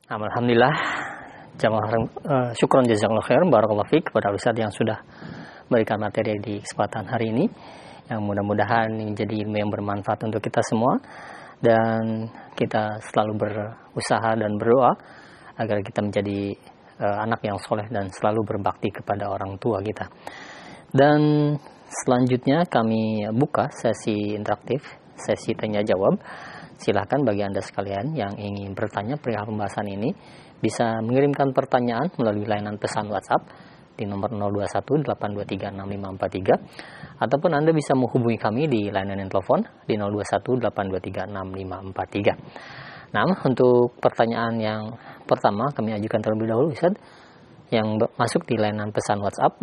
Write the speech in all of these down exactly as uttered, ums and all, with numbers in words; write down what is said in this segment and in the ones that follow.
Alhamdulillah, uh, syukron jazakallahu khair, barakallahu fiik kepada Ustaz yang sudah memberikan materi di kesempatan hari ini, yang mudah-mudahan menjadi ilmu yang bermanfaat untuk kita semua, dan kita selalu berusaha dan berdoa agar kita menjadi uh, anak yang soleh dan selalu berbakti kepada orang tua kita. Dan selanjutnya kami buka sesi interaktif, sesi tanya jawab. Silahkan bagi Anda sekalian yang ingin bertanya perihal pembahasan ini bisa mengirimkan pertanyaan melalui layanan pesan WhatsApp di nomor nol dua satu delapan dua tiga enam lima empat tiga, ataupun Anda bisa menghubungi kami di layanan telepon di nol dua satu delapan dua tiga enam lima empat tiga. Nah, untuk pertanyaan yang pertama kami ajukan terlebih dahulu, Ustaz, yang masuk di layanan pesan WhatsApp.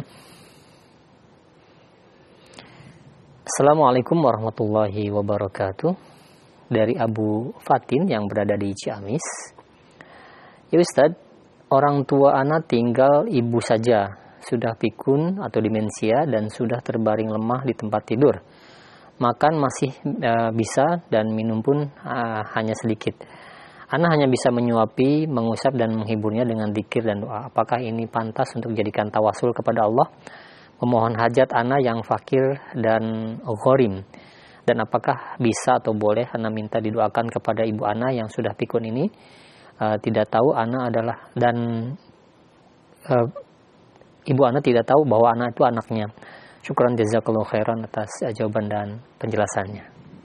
Assalamualaikum warahmatullahi wabarakatuh. Dari Abu Fatin yang berada di Ciamis. Ya Ustaz, orang tua anak tinggal ibu saja, sudah pikun atau demensia dan sudah terbaring lemah di tempat tidur. Makan masih e, bisa dan minum pun e, hanya sedikit. Anak hanya bisa menyuapi, mengusap dan menghiburnya dengan dzikir dan doa. Apakah ini pantas untuk dijadikan tawasul kepada Allah? Memohon hajat anak yang fakir dan gharim. Dan apakah bisa atau boleh Ana minta didoakan kepada ibu Ana yang sudah pikun ini? Uh, tidak tahu Ana adalah dan uh, ibu Ana tidak tahu bahwa Ana itu anaknya. Syukran jazakallahu khairan atas uh, jawaban dan penjelasannya.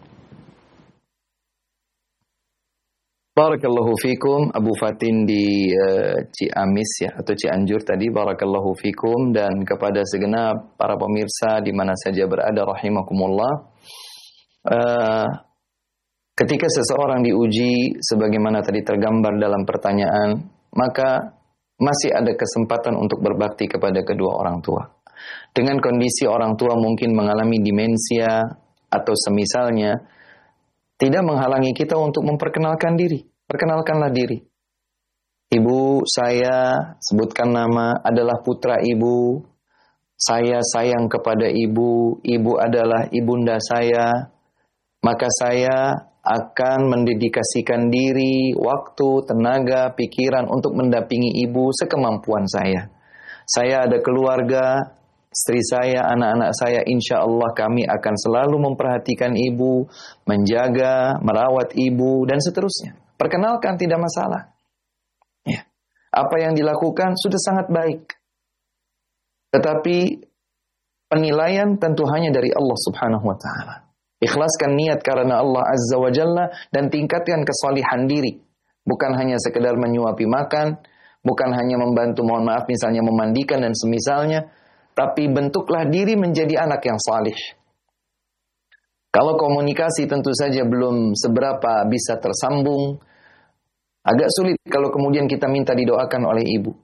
Barakallahu fikum Abu Fatin di uh, Ciamis ya atau Cianjur tadi. Barakallahu fikum, dan kepada segenap para pemirsa di mana saja berada rahimakumullah. Uh, ketika seseorang diuji sebagaimana tadi tergambar dalam pertanyaan, maka masih ada kesempatan untuk berbakti kepada kedua orang tua. Dengan kondisi orang tua mungkin mengalami demensia atau semisalnya, tidak menghalangi kita untuk memperkenalkan diri. Perkenalkanlah diri. Ibu saya, sebutkan nama, adalah putra ibu. Saya sayang kepada ibu. Ibu adalah ibunda saya. Maka saya akan mendedikasikan diri, waktu, tenaga, pikiran untuk mendampingi ibu sekemampuan saya. Saya ada keluarga, istri saya, anak-anak saya, insya Allah kami akan selalu memperhatikan ibu, menjaga, merawat ibu, dan seterusnya. Perkenalkan, tidak masalah. Ya. Apa yang dilakukan sudah sangat baik. Tetapi penilaian tentu hanya dari Allah Subhanahu wa Ta'ala. Ikhlaskan niat karena Allah Azza wa Jalla dan tingkatkan kesalihan diri. Bukan hanya sekedar menyuapi makan, bukan hanya membantu, mohon maaf, misalnya memandikan dan semisalnya, tapi bentuklah diri menjadi anak yang salih. Kalau komunikasi tentu saja belum seberapa bisa tersambung, agak sulit kalau kemudian kita minta didoakan oleh ibu.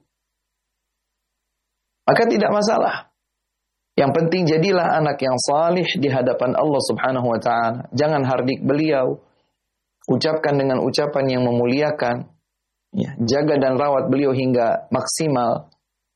Maka tidak masalah. Yang penting jadilah anak yang salih di hadapan Allah Subhanahu wa Ta'ala. Jangan hardik beliau. Ucapkan dengan ucapan yang memuliakan. Ya, jaga dan rawat beliau hingga maksimal.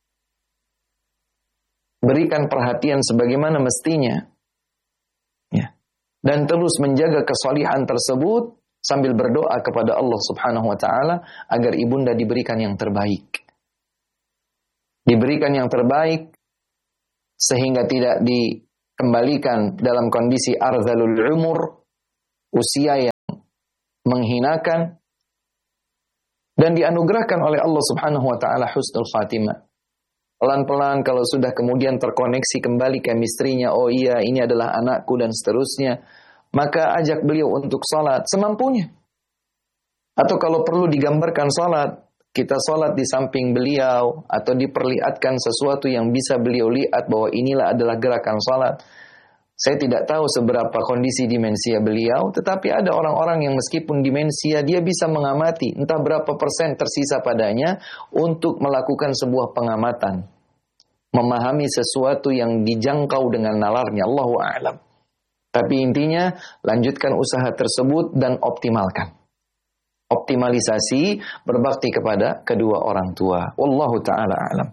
Berikan perhatian sebagaimana mestinya. Ya. Dan terus menjaga kesalihan tersebut sambil berdoa kepada Allah Subhanahu wa Ta'ala agar ibunda diberikan yang terbaik. Diberikan yang terbaik sehingga tidak dikembalikan dalam kondisi arzalul umur, usia yang menghinakan, dan dianugerahkan oleh Allah Subhanahu wa Ta'ala husnul khatimah. Pelan-pelan kalau sudah kemudian terkoneksi kembali chemistry-nya, oh iya ini adalah anakku dan seterusnya, maka ajak beliau untuk salat semampunya. Atau kalau perlu digambarkan salat, kita salat di samping beliau, atau diperlihatkan sesuatu yang bisa beliau lihat bahwa inilah adalah gerakan salat. Saya tidak tahu seberapa kondisi demensia beliau, tetapi ada orang-orang yang meskipun demensia, dia bisa mengamati entah berapa persen tersisa padanya untuk melakukan sebuah pengamatan. Memahami sesuatu yang dijangkau dengan nalarnya, Allahu a'lam. Tapi intinya, lanjutkan usaha tersebut dan optimalkan. Optimalisasi berbakti kepada kedua orang tua. Wallahu ta'ala a'lam.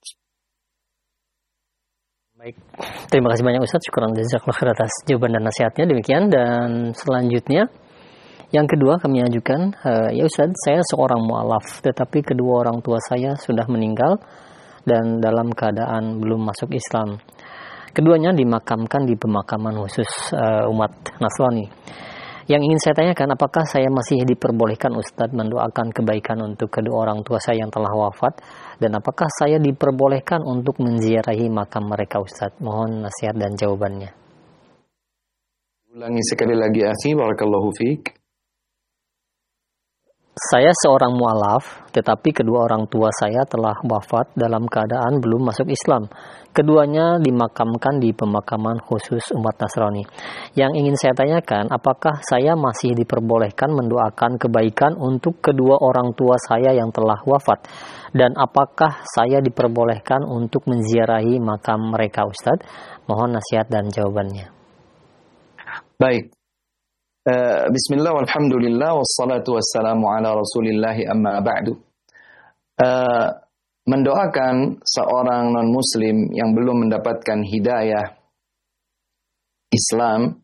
Baik, terima kasih banyak Ustaz. Syukuran jazakallahu khair atas jawaban dan nasihatnya. Demikian, dan selanjutnya Yang kedua kami ajukan, uh, ya Ustaz, saya seorang mu'alaf, tetapi kedua orang tua saya sudah meninggal dan dalam keadaan belum masuk Islam. Keduanya dimakamkan di pemakaman khusus uh, umat Nasrani. Yang ingin saya tanyakan, apakah saya masih diperbolehkan Ustaz mendoakan kebaikan untuk kedua orang tua saya yang telah wafat? Dan apakah saya diperbolehkan untuk menziarahi makam mereka Ustaz? Mohon nasihat dan jawabannya. Ulangi sekali lagi akhi, barakallahu fiik. Saya seorang mu'alaf, tetapi kedua orang tua saya telah wafat dalam keadaan belum masuk Islam. Keduanya dimakamkan di pemakaman khusus umat Nasrani. Yang ingin saya tanyakan, apakah saya masih diperbolehkan mendoakan kebaikan untuk kedua orang tua saya yang telah wafat? Dan apakah saya diperbolehkan untuk menziarahi makam mereka Ustadz? Mohon nasihat dan jawabannya. Baik. Uh, Bismillah walhamdulillah wassalatu wassalamu ala rasulillahi amma ba'du. Uh, mendoakan seorang non-muslim yang belum mendapatkan hidayah Islam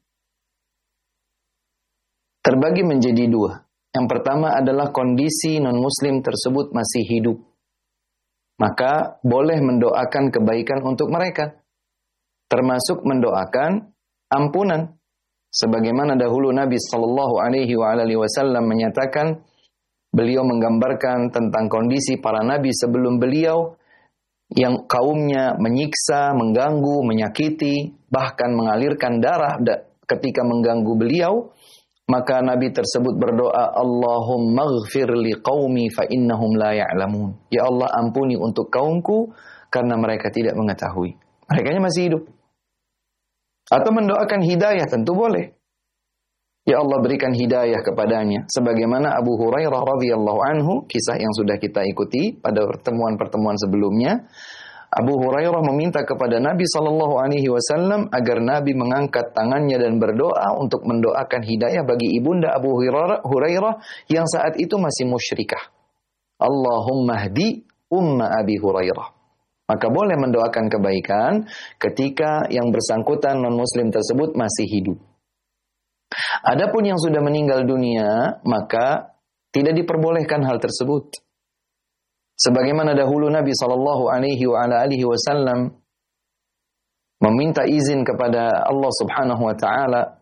terbagi menjadi dua. Yang pertama adalah kondisi non-muslim tersebut masih hidup. Maka boleh mendoakan kebaikan untuk mereka. Termasuk mendoakan ampunan. Sebagaimana dahulu Nabi sallallahu alaihi wasallam menyatakan, beliau menggambarkan tentang kondisi para nabi sebelum beliau yang kaumnya menyiksa, mengganggu, menyakiti, bahkan mengalirkan darah ketika mengganggu beliau, maka nabi tersebut berdoa, Allahumma ighfir li qaumi fa innahum la ya'lamun. Ya Allah, ampuni untuk kaumku karena mereka tidak mengetahui. Merekanya masih hidup. Atau mendoakan hidayah, tentu boleh. Ya Allah, berikan hidayah kepadanya. Sebagaimana Abu Hurairah radhiyallahu anhu, kisah yang sudah kita ikuti pada pertemuan-pertemuan sebelumnya. Abu Hurairah meminta kepada Nabi sallallahu alaihi wasallam agar Nabi mengangkat tangannya dan berdoa untuk mendoakan hidayah bagi ibunda Abu Hurairah yang saat itu masih musyrikah. Allahumma hdi umma Abi Hurairah. Maka boleh mendoakan kebaikan ketika yang bersangkutan non-muslim tersebut masih hidup. Adapun yang sudah meninggal dunia, maka tidak diperbolehkan hal tersebut. Sebagaimana dahulu Nabi sallallahu alaihi wasallam meminta izin kepada Allah Subhanahu wa taala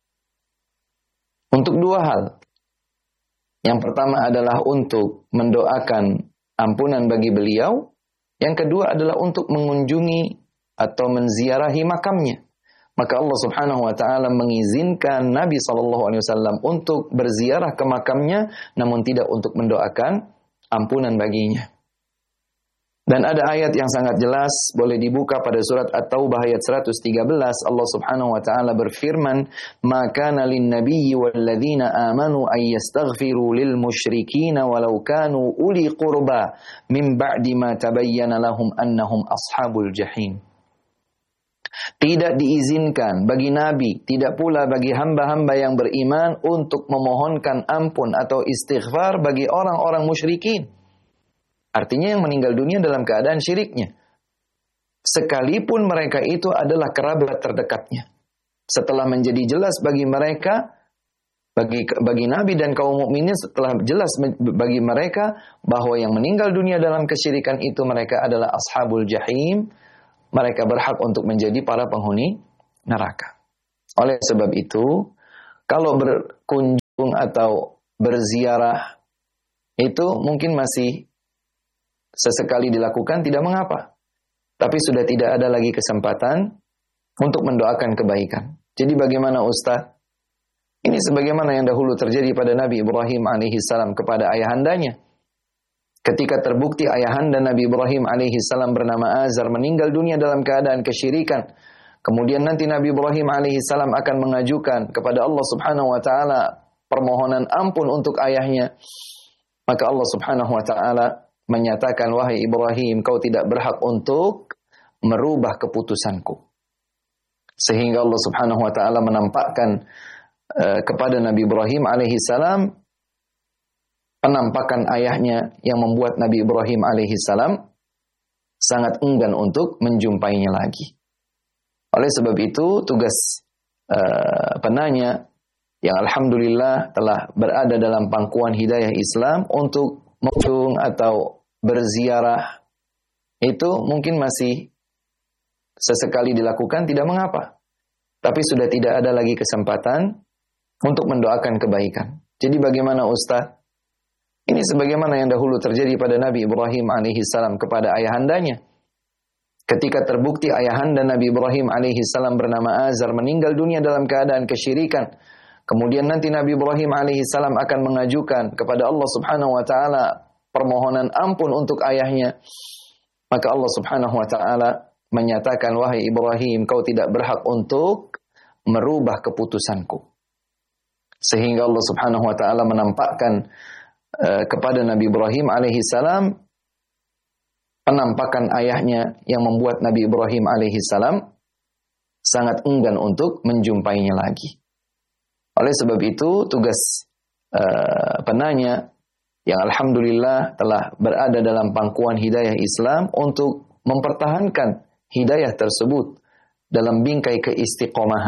untuk dua hal. Yang pertama adalah untuk mendoakan ampunan bagi beliau. Yang kedua adalah untuk mengunjungi atau menziarahi makamnya. Maka Allah Subhanahu wa taala mengizinkan Nabi sallallahu alaihi wasallam untuk berziarah ke makamnya, namun tidak untuk mendoakan ampunan baginya. Dan ada ayat yang sangat jelas, boleh dibuka pada surat At-Taubah ayat seratus tiga belas. Allah Subhanahu wa taala berfirman, "Ma kana lin-nabiyyi wal-ladzina amanu ay yastaghfiru lil musyrikin walau kanu uli qurba min ba'di ma tabayyana lahum annahum ashabul jahim." Tidak diizinkan bagi Nabi, tidak pula bagi hamba-hamba yang beriman untuk memohonkan ampun atau istighfar bagi orang-orang musyrikin. Artinya yang meninggal dunia dalam keadaan syiriknya. Sekalipun mereka itu adalah kerabat terdekatnya. Setelah menjadi jelas bagi mereka, bagi bagi Nabi dan kaum mukminin, setelah jelas bagi mereka bahwa yang meninggal dunia dalam kesyirikan itu mereka adalah ashabul jahim, mereka berhak untuk menjadi para penghuni neraka. Oleh sebab itu, kalau berkunjung atau berziarah itu mungkin masih sesekali dilakukan, tidak mengapa. Tapi sudah tidak ada lagi kesempatan untuk mendoakan kebaikan. Jadi bagaimana Ustaz? Ini sebagaimana yang dahulu terjadi pada Nabi Ibrahim alaihissalam kepada ayahandanya. Ketika terbukti ayahanda Nabi Ibrahim alaihissalam bernama Azar meninggal dunia dalam keadaan kesyirikan. Kemudian nanti Nabi Ibrahim alaihissalam akan mengajukan kepada Allah Subhanahu wa taala permohonan ampun untuk ayahnya. Maka Allah Subhanahu wa taala menyatakan, wahai Ibrahim, kau tidak berhak untuk merubah keputusanku. Sehingga Allah Subhanahu wa taala menampakkan uh, kepada Nabi Ibrahim alaihissalam penampakan ayahnya yang membuat Nabi Ibrahim alaihissalam sangat enggan untuk menjumpainya lagi. Oleh sebab itu tugas uh, penanya yang alhamdulillah telah berada dalam pangkuan hidayah Islam untuk mengunjung atau berziarah, itu mungkin masih sesekali dilakukan, tidak mengapa. Tapi sudah tidak ada lagi kesempatan untuk mendoakan kebaikan. Jadi bagaimana Ustaz? Ini sebagaimana yang dahulu terjadi pada Nabi Ibrahim alaihissalam kepada ayahandanya. Ketika terbukti ayahanda Nabi Ibrahim alaihissalam bernama Azar meninggal dunia dalam keadaan kesyirikan, kemudian nanti Nabi Ibrahim alaihissalam akan mengajukan kepada Allah subhanahu wa ta'ala permohonan ampun untuk ayahnya. Maka Allah subhanahu wa ta'ala menyatakan, wahai Ibrahim, kau tidak berhak untuk merubah keputusanku. Sehingga Allah subhanahu wa ta'ala menampakkan uh, kepada Nabi Ibrahim alaihissalam penampakan ayahnya yang membuat Nabi Ibrahim alaihissalam sangat enggan untuk menjumpainya lagi. Oleh sebab itu, tugas uh, penanya yang alhamdulillah telah berada dalam pangkuan hidayah Islam untuk mempertahankan hidayah tersebut dalam bingkai keistiqomahan.